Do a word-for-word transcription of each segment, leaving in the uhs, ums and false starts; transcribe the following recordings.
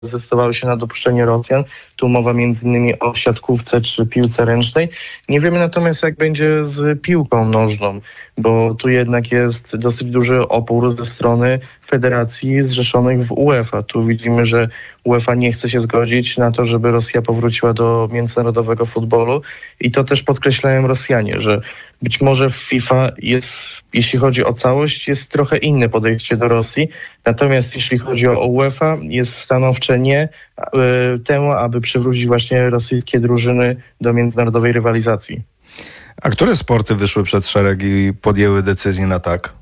zdecydowały się na dopuszczenie Rosjan. Tu mowa między innymi o siatkówce czy piłce ręcznej. Nie wiemy natomiast, jak będzie z piłką nożną, bo tu jednak jest dosyć duży opór ze strony federacji zrzeszonych w UEFA. Tu widzimy, że UEFA nie chce się zgodzić na to, żeby Rosja powróciła do międzynarodowego futbolu i to też podkreślają Rosjanie, że być może w FIFA jest, jeśli chodzi o całość, jest trochę inne podejście do Rosji, natomiast jeśli chodzi o UEFA, jest stanowcze nie y, temu, aby przywrócić właśnie rosyjskie drużyny do międzynarodowej rywalizacji. A które sporty wyszły przed szereg i podjęły decyzję na tak?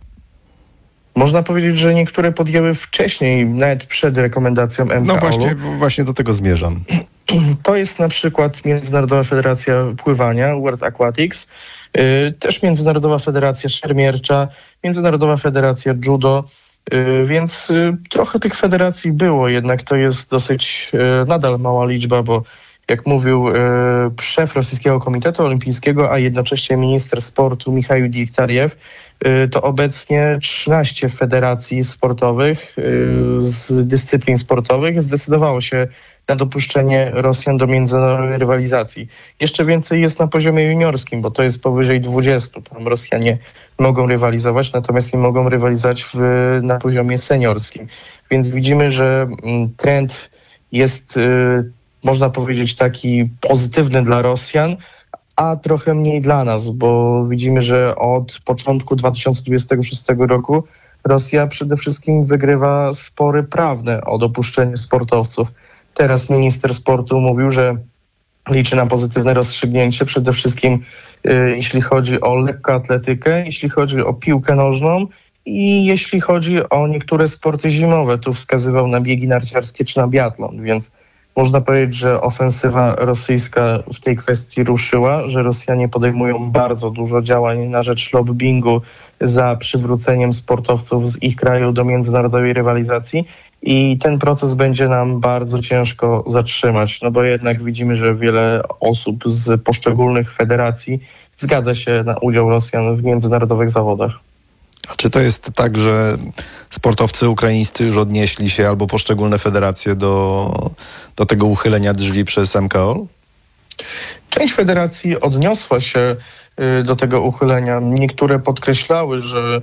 Można powiedzieć, że niektóre podjęły wcześniej, nawet przed rekomendacją M K O-u. No właśnie, właśnie do tego zmierzam. To jest na przykład Międzynarodowa Federacja Pływania, World Aquatics, yy, też Międzynarodowa Federacja Szermiercza, Międzynarodowa Federacja Judo, yy, więc yy, trochę tych federacji było, jednak to jest dosyć yy, nadal mała liczba, bo jak mówił yy, szef Rosyjskiego Komitetu Olimpijskiego, a jednocześnie minister sportu Michał Diktarjew, to obecnie trzynaście federacji sportowych z dyscyplin sportowych zdecydowało się na dopuszczenie Rosjan do międzynarodowej rywalizacji. Jeszcze więcej jest na poziomie juniorskim, bo to jest powyżej dwudziestu. Tam Rosjanie mogą rywalizować, natomiast nie mogą rywalizować w, na poziomie seniorskim. Więc widzimy, że trend jest, można powiedzieć, taki pozytywny dla Rosjan, a trochę mniej dla nas, bo widzimy, że od początku dwa tysiące dwudziestego szóstego roku Rosja przede wszystkim wygrywa spory prawne o dopuszczenie sportowców. Teraz minister sportu mówił, że liczy na pozytywne rozstrzygnięcie, przede wszystkim y, jeśli chodzi o lekkoatletykę, jeśli chodzi o piłkę nożną i jeśli chodzi o niektóre sporty zimowe. Tu wskazywał na biegi narciarskie czy na biatlon, więc można powiedzieć, że ofensywa rosyjska w tej kwestii ruszyła, że Rosjanie podejmują bardzo dużo działań na rzecz lobbingu za przywróceniem sportowców z ich kraju do międzynarodowej rywalizacji i ten proces będzie nam bardzo ciężko zatrzymać, no bo jednak widzimy, że wiele osób z poszczególnych federacji zgadza się na udział Rosjan w międzynarodowych zawodach. A czy to jest tak, że sportowcy ukraińscy już odnieśli się albo poszczególne federacje do, do tego uchylenia drzwi przez M K O? Część federacji odniosła się do tego uchylenia. Niektóre podkreślały, że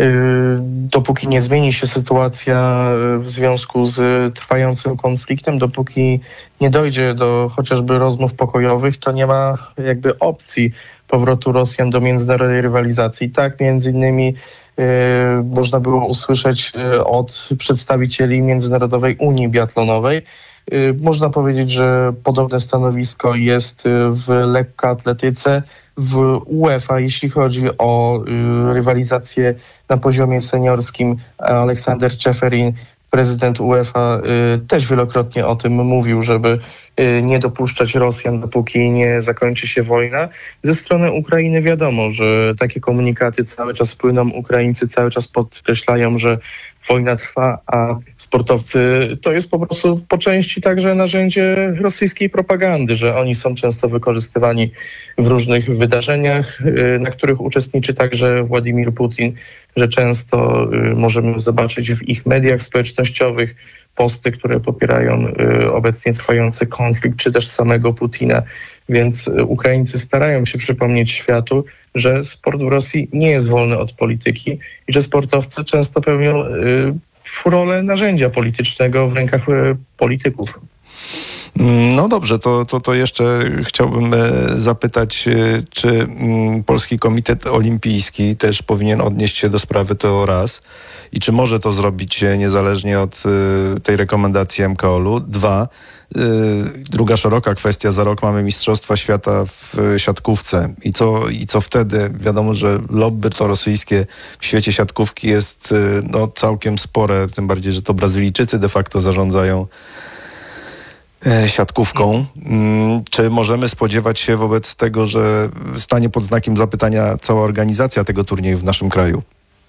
dopóki nie zmieni się sytuacja w związku z trwającym konfliktem, dopóki nie dojdzie do chociażby rozmów pokojowych, to nie ma jakby opcji powrotu Rosjan do międzynarodowej rywalizacji. Tak, między innymi Yy, można było usłyszeć yy, od przedstawicieli Międzynarodowej Unii Biatlonowej. Yy, można powiedzieć, że podobne stanowisko jest yy, w lekkoatletyce, w UEFA, jeśli chodzi o yy, rywalizację na poziomie seniorskim. Aleksander Czeferin, prezydent UEFA, y, też wielokrotnie o tym mówił, żeby y, nie dopuszczać Rosjan, dopóki nie zakończy się wojna. Ze strony Ukrainy wiadomo, że takie komunikaty cały czas płyną. Ukraińcy cały czas podkreślają, że wojna trwa, a sportowcy to jest po prostu po części także narzędzie rosyjskiej propagandy, że oni są często wykorzystywani w różnych wydarzeniach, y, na których uczestniczy także Władimir Putin, że często y, możemy zobaczyć w ich mediach społecznościowych posty, które popierają y, obecnie trwający konflikt, czy też samego Putina. Więc y, Ukraińcy starają się przypomnieć światu, że sport w Rosji nie jest wolny od polityki i że sportowcy często pełnią y, rolę narzędzia politycznego w rękach y, polityków. No dobrze, to, to, to jeszcze chciałbym zapytać, czy Polski Komitet Olimpijski też powinien odnieść się do sprawy, to raz, i czy może to zrobić niezależnie od tej rekomendacji M K O-u. Dwa, druga szeroka kwestia, za rok mamy Mistrzostwa Świata w siatkówce i co, i co wtedy? Wiadomo, że lobby to rosyjskie w świecie siatkówki jest no, całkiem spore, tym bardziej, że to Brazylijczycy de facto zarządzają siatkówką. Czy możemy spodziewać się wobec tego, że stanie pod znakiem zapytania cała organizacja tego turnieju w naszym kraju?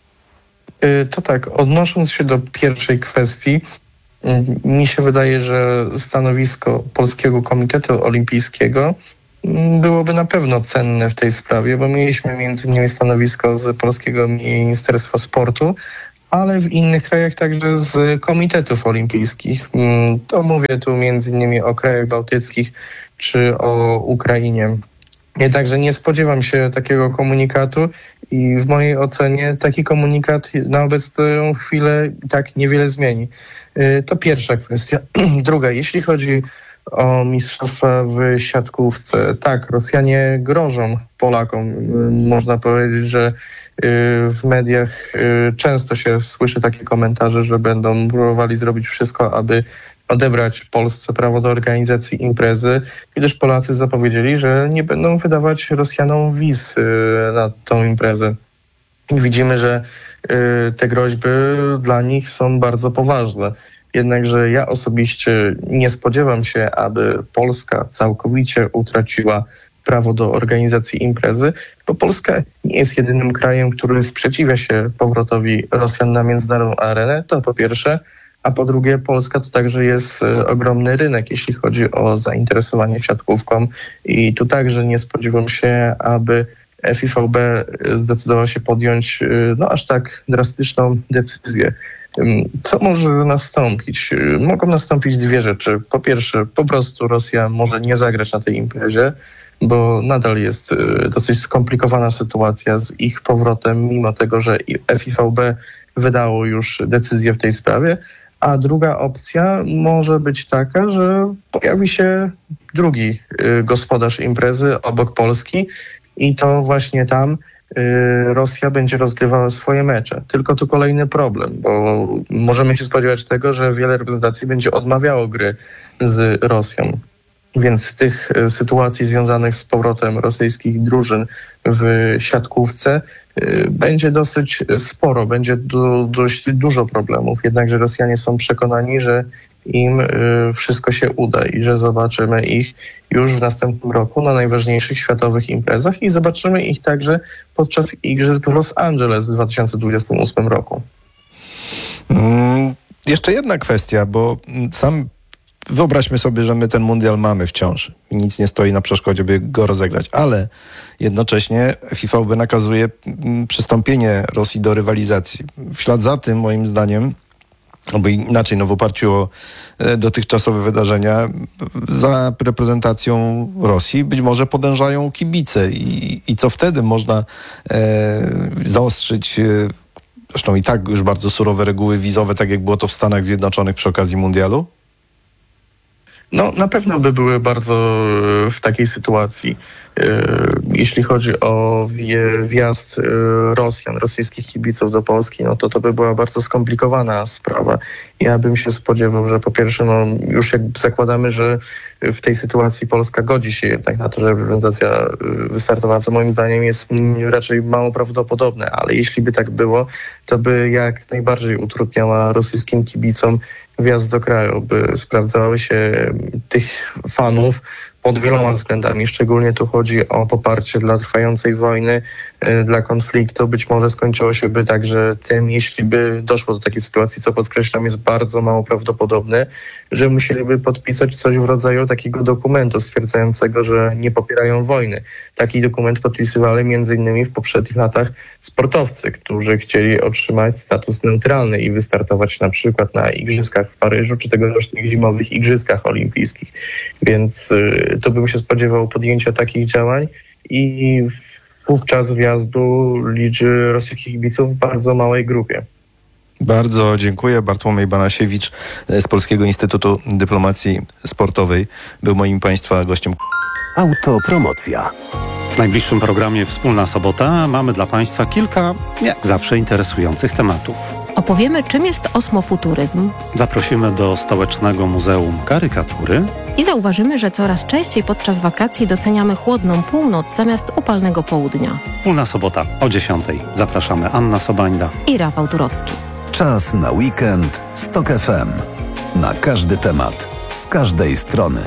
To tak, odnosząc się do pierwszej kwestii, mi się wydaje, że stanowisko Polskiego Komitetu Olimpijskiego byłoby na pewno cenne w tej sprawie, bo mieliśmy między innymi stanowisko z Polskiego Ministerstwa Sportu, ale w innych krajach także z komitetów olimpijskich. To mówię tu między innymi o krajach bałtyckich czy o Ukrainie. Jednakże nie spodziewam się takiego komunikatu i w mojej ocenie taki komunikat na obecną chwilę tak niewiele zmieni. To pierwsza kwestia. Druga, jeśli chodzi o mistrzostwa w siatkówce. Tak, Rosjanie grożą Polakom. Można powiedzieć, że w mediach często się słyszy takie komentarze, że będą próbowali zrobić wszystko, aby odebrać Polsce prawo do organizacji imprezy, gdyż Polacy zapowiedzieli, że nie będą wydawać Rosjanom wiz na tą imprezę. I widzimy, że te groźby dla nich są bardzo poważne. Jednakże ja osobiście nie spodziewam się, aby Polska całkowicie utraciła prawo do organizacji imprezy, bo Polska nie jest jedynym krajem, który sprzeciwia się powrotowi Rosjan na międzynarodową arenę, to po pierwsze, a po drugie Polska to także jest ogromny rynek, jeśli chodzi o zainteresowanie siatkówką i tu także nie spodziewam się, aby F I V B zdecydował się podjąć no aż tak drastyczną decyzję. Co może nastąpić? Mogą nastąpić dwie rzeczy. Po pierwsze, po prostu Rosja może nie zagrać na tej imprezie, bo nadal jest dosyć skomplikowana sytuacja z ich powrotem, mimo tego, że F I V B wydało już decyzję w tej sprawie. A druga opcja może być taka, że pojawi się drugi gospodarz imprezy obok Polski i to właśnie tam Rosja będzie rozgrywała swoje mecze. Tylko tu kolejny problem, bo możemy się spodziewać tego, że wiele reprezentacji będzie odmawiało gry z Rosją. Więc z tych sytuacji związanych z powrotem rosyjskich drużyn w siatkówce będzie dosyć sporo, będzie du- dość dużo problemów. Jednakże Rosjanie są przekonani, że im wszystko się uda i że zobaczymy ich już w następnym roku na najważniejszych światowych imprezach i zobaczymy ich także podczas Igrzysk w Los Angeles w dwa tysiące dwudziestym ósmym roku. Hmm, jeszcze jedna kwestia, bo sam wyobraźmy sobie, że my ten mundial mamy wciąż. Nic nie stoi na przeszkodzie, by go rozegrać, ale jednocześnie F I V B nakazuje przystąpienie Rosji do rywalizacji. W ślad za tym, moim zdaniem, albo inaczej, no w oparciu o dotychczasowe wydarzenia, za reprezentacją Rosji być może podążają kibice. I, i co wtedy można e, zaostrzyć, e, zresztą i tak już bardzo surowe reguły wizowe, tak jak było to w Stanach Zjednoczonych przy okazji mundialu? No, na pewno by były bardzo w takiej sytuacji. Jeśli chodzi o wjazd Rosjan, rosyjskich kibiców do Polski, no to to by była bardzo skomplikowana sprawa. Ja bym się spodziewał, że po pierwsze, no już jak zakładamy, że w tej sytuacji Polska godzi się jednak na to, że reprezentacja wystartowała, co moim zdaniem jest raczej mało prawdopodobne, ale jeśli by tak było, to by jak najbardziej utrudniała rosyjskim kibicom wjazd do kraju, by sprawdzały się tych fanów pod wieloma względami. Szczególnie tu chodzi o poparcie dla trwającej wojny, dla konfliktu. Być może skończyło się by także tym, jeśli by doszło do takiej sytuacji, co podkreślam jest bardzo mało prawdopodobne, że musieliby podpisać coś w rodzaju takiego dokumentu stwierdzającego, że nie popierają wojny. Taki dokument podpisywali między innymi w poprzednich latach sportowcy, którzy chcieli otrzymać status neutralny i wystartować na przykład na Igrzyskach w Paryżu, czy tegorocznych zimowych Igrzyskach Olimpijskich. Więc y, to bym się spodziewał podjęcia takich działań i wówczas wjazdu liczy rosyjskich kibiców w bardzo małej grupie. Bardzo dziękuję. Bartłomiej Banasiewicz z Polskiego Instytutu Dyplomacji Sportowej był moim Państwa gościem. Autopromocja. W najbliższym programie Wspólna Sobota mamy dla Państwa kilka, jak zawsze, interesujących tematów. Opowiemy, czym jest osmofuturyzm. Zaprosimy do Stołecznego Muzeum Karykatury. I zauważymy, że coraz częściej podczas wakacji doceniamy chłodną północ zamiast upalnego południa. Wspólna Sobota o dziesiątej. Zapraszamy Anna Sobańda i Rafał Turowski. Czas na weekend z TOK F M. Na każdy temat, z każdej strony.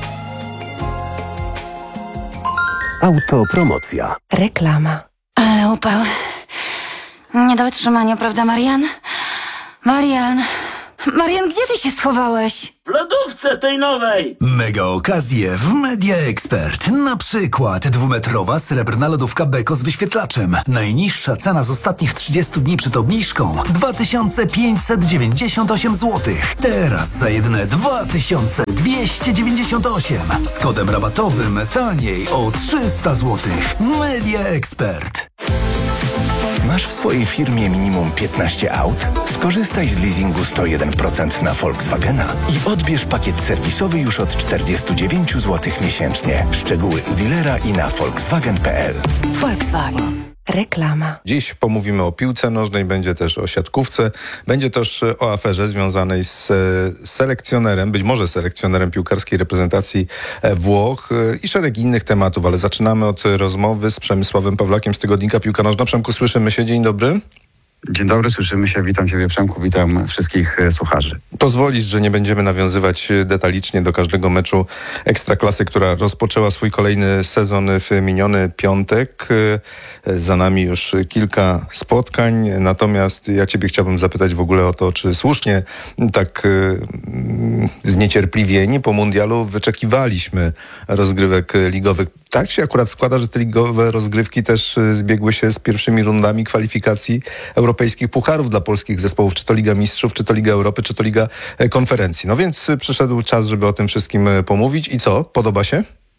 Autopromocja. Reklama. Ale upał. Nie do wytrzymania, prawda, Marian? Marian! Marian, gdzie ty się schowałeś? W lodówce tej nowej! Mega okazje w Media Expert. Na przykład dwumetrowa srebrna lodówka Beko z wyświetlaczem. Najniższa cena z ostatnich trzydziestu dni przed obniżką dwa tysiące pięćset dziewięćdziesiąt osiem złotych. Teraz za jedyne dwa tysiące dwieście dziewięćdziesiąt osiem. Z kodem rabatowym taniej o trzysta złotych. Media Expert. Masz w swojej firmie minimum piętnaście aut? Skorzystaj z leasingu sto jeden procent na Volkswagena i odbierz pakiet serwisowy już od czterdzieści dziewięć złotych miesięcznie. Szczegóły u dealera i na volkswagen kropka p l. Volkswagen. Reklama. Dziś pomówimy o piłce nożnej, będzie też o siatkówce, będzie też o aferze związanej z selekcjonerem, być może selekcjonerem piłkarskiej reprezentacji Włoch i szereg innych tematów, ale zaczynamy od rozmowy z Przemysławem Pawlakiem z tygodnika Piłka Nożna. Przemku, słyszymy się, dzień dobry. Dzień dobry, słyszymy się. Witam Ciebie, Przemku, witam wszystkich słuchaczy. Pozwolisz, że nie będziemy nawiązywać detalicznie do każdego meczu Ekstraklasy, która rozpoczęła swój kolejny sezon w miniony piątek. Za nami już kilka spotkań, natomiast ja Ciebie chciałbym zapytać w ogóle o to, czy słusznie tak zniecierpliwieni po mundialu wyczekiwaliśmy rozgrywek ligowych. Tak się akurat składa, że te ligowe rozgrywki też zbiegły się z pierwszymi rundami kwalifikacji europejskich pucharów dla polskich zespołów, czy to Liga Mistrzów, czy to Liga Europy, czy to Liga Konferencji. No więc przyszedł czas, żeby o tym wszystkim pomówić. I co? Podoba się?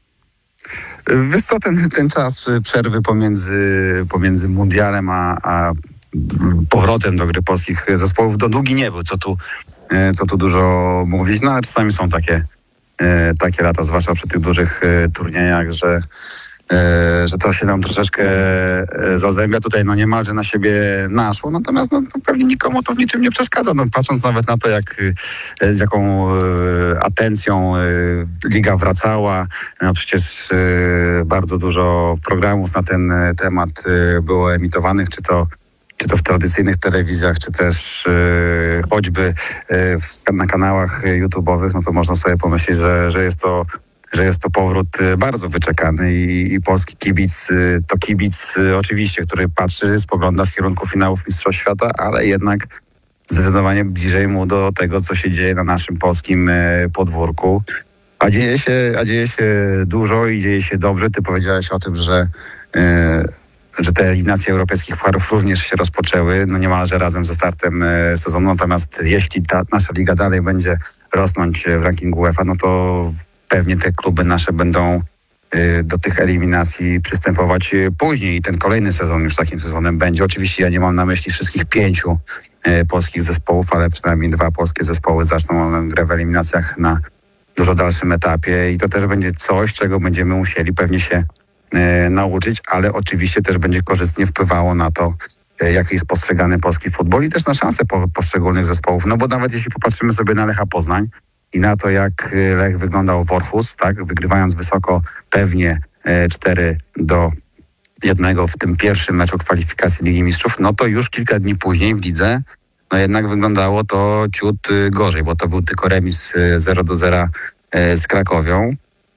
Wiesz co, ten, ten czas przerwy pomiędzy, pomiędzy mundialem a, a powrotem do gry polskich zespołów do długi nie był, co tu, co tu dużo mówić. No ale czasami są takie takie lata, zwłaszcza przy tych dużych turniejach, że, że to się nam troszeczkę zazębia. Tutaj no niemalże na siebie naszło, natomiast no, pewnie nikomu to w niczym nie przeszkadza. No, patrząc nawet na to, jak, z jaką atencją liga wracała, no przecież bardzo dużo programów na ten temat było emitowanych, czy to czy to w tradycyjnych telewizjach, czy też yy, choćby yy, w, na kanałach YouTube'owych, no to można sobie pomyśleć, że, że jest to że jest to powrót bardzo wyczekany i, i polski kibic yy, to kibic yy, oczywiście, który patrzy, spogląda w kierunku finałów Mistrzostw Świata, ale jednak zdecydowanie bliżej mu do tego, co się dzieje na naszym polskim yy, podwórku. A dzieje się, a dzieje się dużo i dzieje się dobrze. Ty powiedziałeś o tym, że yy, że te eliminacje europejskich pucharów również się rozpoczęły, no niemalże razem ze startem e, sezonu. Natomiast jeśli ta nasza liga dalej będzie rosnąć w rankingu UEFA, no to pewnie te kluby nasze będą e, do tych eliminacji przystępować później. I ten kolejny sezon już takim sezonem będzie. Oczywiście ja nie mam na myśli wszystkich pięciu e, polskich zespołów, ale przynajmniej dwa polskie zespoły zaczną grę w eliminacjach na dużo dalszym etapie. I to też będzie coś, czego będziemy musieli pewnie się nauczyć, ale oczywiście też będzie korzystnie wpływało na to, jak jest postrzegany polski futbol i też na szanse po, poszczególnych zespołów. No bo nawet jeśli popatrzymy sobie na Lecha Poznań i na to, jak Lech wyglądał w Orhus, tak, wygrywając wysoko pewnie cztery do jednego w tym pierwszym meczu kwalifikacji Ligi Mistrzów, no to już kilka dni później w lidze no jednak wyglądało to ciut gorzej, bo to był tylko remis zero do zera z Krakowią.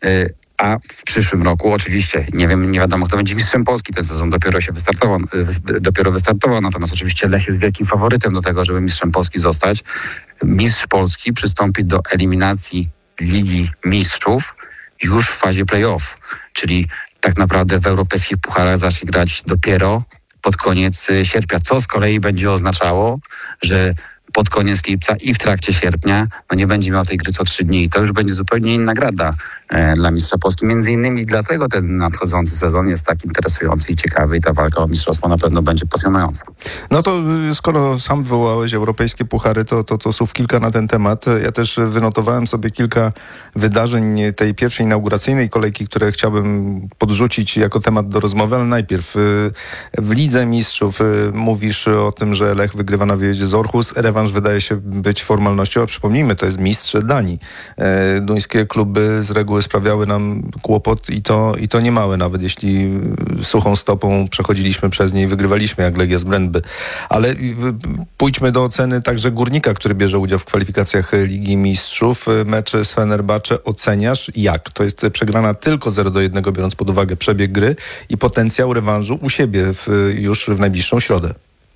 A w przyszłym roku oczywiście, nie wiem, nie wiadomo kto będzie mistrzem Polski, ten sezon dopiero się wystartował, dopiero wystartował, natomiast oczywiście Lech jest wielkim faworytem do tego, żeby mistrzem Polski zostać. Mistrz Polski przystąpi do eliminacji Ligi Mistrzów już w fazie play-off, czyli tak naprawdę w europejskich pucharach zacznie grać dopiero pod koniec sierpnia, co z kolei będzie oznaczało, że pod koniec lipca i w trakcie sierpnia no nie będzie miał tej gry co trzy dni. I to już będzie zupełnie inna grada e, dla mistrza Polski. Między innymi dlatego ten nadchodzący sezon jest tak interesujący i ciekawy i ta walka o mistrzostwo na pewno będzie pasjonująca. No to skoro sam wywołałeś europejskie puchary, to, to, to słów kilka na ten temat. Ja też wynotowałem sobie kilka wydarzeń tej pierwszej inauguracyjnej kolejki, które chciałbym podrzucić jako temat do rozmowy, ale najpierw w Lidze Mistrzów mówisz o tym, że Lech wygrywa na wyjeździe z Orhus. Rewanż wydaje się być formalnością, a przypomnijmy, to jest mistrz Danii. E, duńskie kluby z reguły sprawiały nam kłopot i to, i to niemały, nawet jeśli suchą stopą przechodziliśmy przez nie i wygrywaliśmy jak Legia z Brøndby. Ale pójdźmy do oceny także Górnika, który bierze udział w kwalifikacjach Ligi Mistrzów. Mecz z Fenerbahce oceniasz jak? To jest przegrana tylko zero do jednego, biorąc pod uwagę przebieg gry i potencjał rewanżu u siebie w, już w najbliższą środę.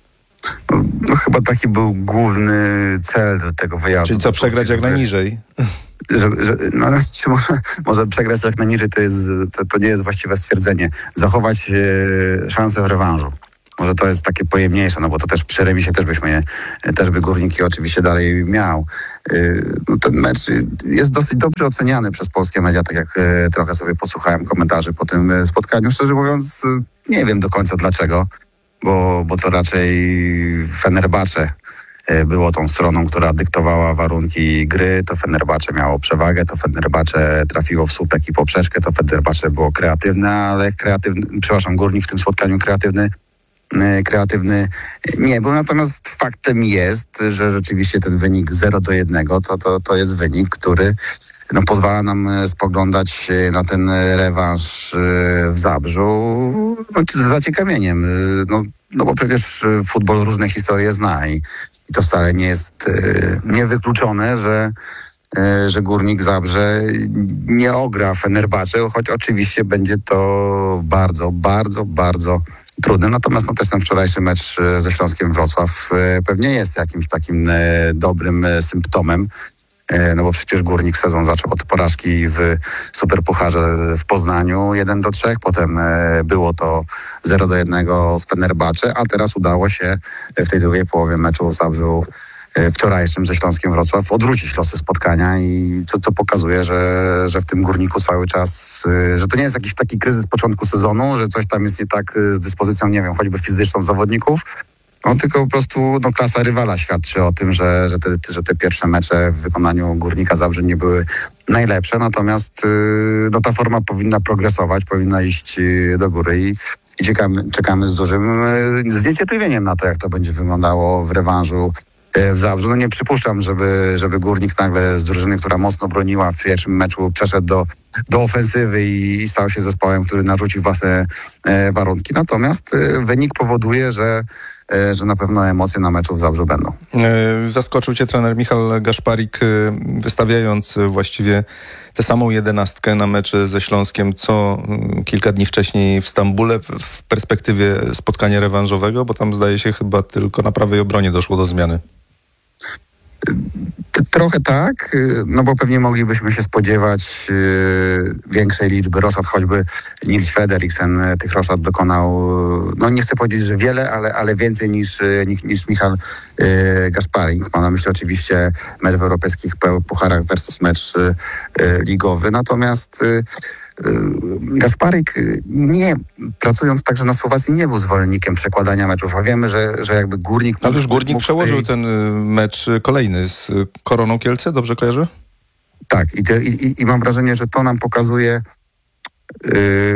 No, no chyba taki był główny cel tego wyjazdu. Czyli co, przegrać jak najniżej? że, że no, może, może przegrać jak najniżej, to, jest, to, to nie jest właściwe stwierdzenie. Zachować e, szansę w rewanżu. Może to jest takie pojemniejsze, no bo to też przy remisie też byśmy, też by Górniki oczywiście dalej miał. No ten mecz jest dosyć dobrze oceniany przez polskie media, tak jak trochę sobie posłuchałem komentarzy po tym spotkaniu. Szczerze mówiąc, nie wiem do końca dlaczego, bo, bo to raczej Fenerbahce było tą stroną, która dyktowała warunki gry. To Fenerbahce miało przewagę, to Fenerbahce trafiło w słupek i poprzeczkę, to Fenerbahce było kreatywne, ale kreatywny, przepraszam, Górnik w tym spotkaniu kreatywny kreatywny nie był. Natomiast faktem jest, że rzeczywiście ten wynik zero do jednego to, to, to jest wynik, który no, pozwala nam spoglądać na ten rewanż w Zabrzu no, z zaciekawieniem. No, no bo przecież futbol różne historie zna i, i to wcale nie jest niewykluczone, że że Górnik Zabrze nie ogra Fenerbahce, choć oczywiście będzie to bardzo, bardzo, bardzo trudne. Natomiast no, też ten wczorajszy mecz ze Śląskiem Wrocław pewnie jest jakimś takim dobrym symptomem, no bo przecież Górnik sezon zaczął od porażki w Superpucharze w Poznaniu jeden do trzech, potem było to zero do jednego z Fenerbahce, a teraz udało się w tej drugiej połowie meczu w Zabrzu wczorajszym ze Śląskiem Wrocław odwrócić losy spotkania i co, co pokazuje, że, że w tym Górniku cały czas, że to nie jest jakiś taki kryzys początku sezonu, że coś tam jest nie tak z dyspozycją, nie wiem, choćby fizyczną zawodników, no tylko po prostu no, klasa rywala świadczy o tym, że, że, te, że te pierwsze mecze w wykonaniu Górnika Zabrze nie były najlepsze, natomiast no, ta forma powinna progresować, powinna iść do góry i i czekamy, czekamy z dużym z niecierpliwieniem na to, jak to będzie wyglądało w rewanżu w Zabrzu. No nie przypuszczam, żeby, żeby Górnik nagle z drużyny, która mocno broniła w pierwszym meczu, przeszedł do, do ofensywy i, i stał się zespołem, który narzucił własne e, warunki. Natomiast e, wynik powoduje, że, e, że na pewno emocje na meczu w Zabrzu będą. Zaskoczył cię trener Michał Gaszparik, wystawiając właściwie tę samą jedenastkę na mecz ze Śląskiem, co kilka dni wcześniej w Stambule, w perspektywie spotkania rewanżowego, bo tam zdaje się chyba tylko na prawej obronie doszło do zmiany. Trochę tak, no bo pewnie moglibyśmy się spodziewać yy, większej liczby roszad, choćby Nils Frederiksen tych roszad dokonał, no nie chcę powiedzieć, że wiele, ale, ale więcej niż, niż, niż Michał yy, Gaszparik. Mam na myśli oczywiście mecz w europejskich pucharach versus mecz yy, ligowy. Natomiast yy, Gaszparik nie, pracując także na Słowacji, nie był zwolennikiem przekładania meczów, a wiemy, że, że jakby Górnik... Ale już Górnik przełożył tej... ten mecz kolejny z Koroną Kielce, dobrze kojarzę? Tak, i, te, i, i mam wrażenie, że to nam pokazuje, yy,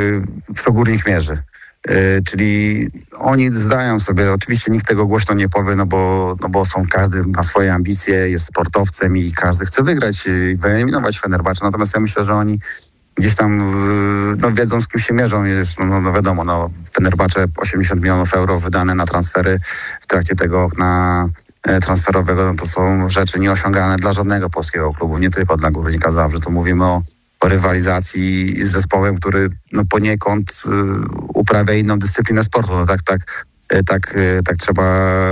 w co Górnik mierzy. Yy, czyli oni zdają sobie, oczywiście nikt tego głośno nie powie, no bo, no bo są, każdy ma swoje ambicje, jest sportowcem i każdy chce wygrać i wyeliminować Fenerbahce, natomiast ja myślę, że oni gdzieś tam no, wiedzą, z kim się mierzą. Jest, no, no wiadomo, no, Fenerbahce osiemdziesiąt milionów euro wydane na transfery w trakcie tego okna transferowego, no to są rzeczy nieosiągalne dla żadnego polskiego klubu, nie tylko dla Górnika Zabrze. To mówimy o, o rywalizacji z zespołem, który no, poniekąd y, uprawia inną dyscyplinę sportu. No, tak, tak, y, tak, y, tak trzeba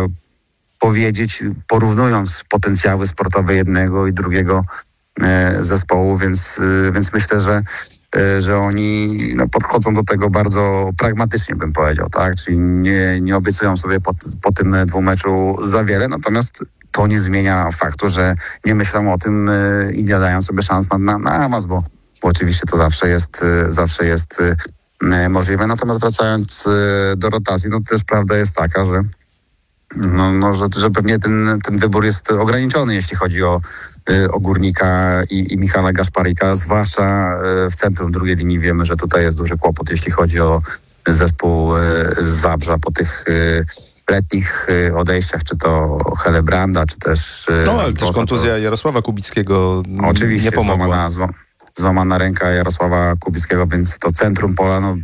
powiedzieć, porównując potencjały sportowe jednego i drugiego y, zespołu, więc, y, więc myślę, że że oni no, podchodzą do tego bardzo pragmatycznie, bym powiedział, tak? Czyli nie, nie obiecują sobie po, po tym dwumeczu za wiele, natomiast to nie zmienia faktu, że nie myślą o tym i nie dają sobie szans na, na, na awans, bo, bo oczywiście to zawsze jest, zawsze jest możliwe. Natomiast wracając do rotacji, no to też prawda jest taka, że No, no, że, że pewnie ten, ten wybór jest ograniczony, jeśli chodzi o, o Górnika i, i Michała Gaszparika, zwłaszcza w centrum drugiej linii. Wiemy, że tutaj jest duży kłopot, jeśli chodzi o zespół z Zabrza po tych letnich odejściach, czy to Helebranda, czy też... No, ale też kontuzja to... Jarosława Kubickiego Oczywiście, nie pomogła. Złamana, złam, złamana ręka Jarosława Kubickiego, więc to centrum pola, no,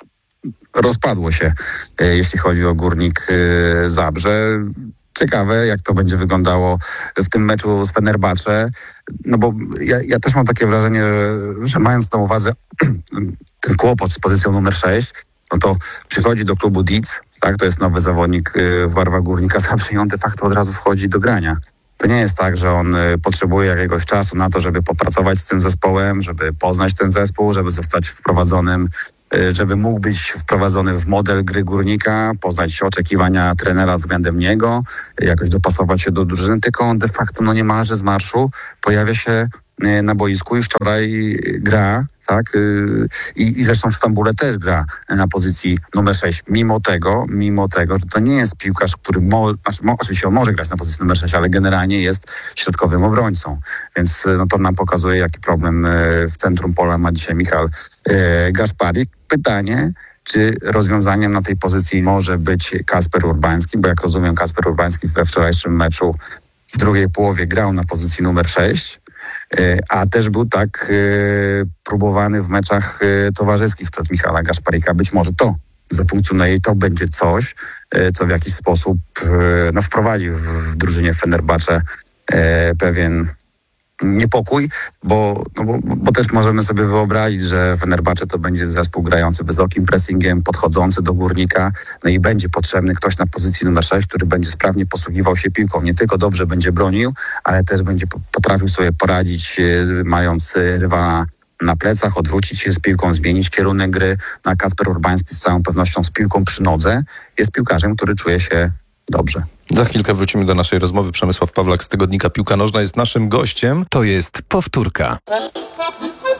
rozpadło się, jeśli chodzi o Górnik Zabrze. Ciekawe, jak to będzie wyglądało w tym meczu z Fenerbahce, no bo ja, ja też mam takie wrażenie, że mając na uwadze ten kłopot z pozycją numer sześć, no to przychodzi do klubu Dietz, tak, to jest nowy zawodnik w barwach Górnika Zabrze i on de facto od razu wchodzi do grania. To nie jest tak, że on potrzebuje jakiegoś czasu na to, żeby popracować z tym zespołem, żeby poznać ten zespół, żeby zostać wprowadzonym, żeby mógł być wprowadzony w model gry Górnika, poznać oczekiwania trenera względem niego, jakoś dopasować się do drużyny, tylko on de facto no niemalże z marszu pojawia się na boisku i wczoraj gra, tak? I, i zresztą w Stambule też gra na pozycji numer sześć. Mimo tego, mimo tego, że to nie jest piłkarz, który mo, znaczy, mo, oczywiście on może grać na pozycji numer sześć, ale generalnie jest środkowym obrońcą. Więc no, to nam pokazuje, jaki problem w centrum pola ma dzisiaj Michal e, Gaszparik. Pytanie, czy rozwiązaniem na tej pozycji może być Kasper Urbański, bo jak rozumiem, Kasper Urbański we wczorajszym meczu w drugiej połowie grał na pozycji numer sześć, a też był tak próbowany w meczach towarzyskich przez Michala Gaszparika. Być może to zafunkcjonuje i to będzie coś, co w jakiś sposób no, wprowadzi w drużynie Fenerbahce pewien niepokój, bo, no bo, bo też możemy sobie wyobrazić, że Fenerbahce to będzie zespół grający wysokim pressingiem, podchodzący do Górnika, no i będzie potrzebny ktoś na pozycji numer sześć, który będzie sprawnie posługiwał się piłką. Nie tylko dobrze będzie bronił, ale też będzie potrafił sobie poradzić, mając rywala na plecach, odwrócić się z piłką, zmienić kierunek gry. A Kasper Urbański z całą pewnością z piłką przy nodze jest piłkarzem, który czuje się dobrze. Za chwilkę wrócimy do naszej rozmowy. Przemysław Pawlak z tygodnika Piłka Nożna jest naszym gościem. To jest powtórka.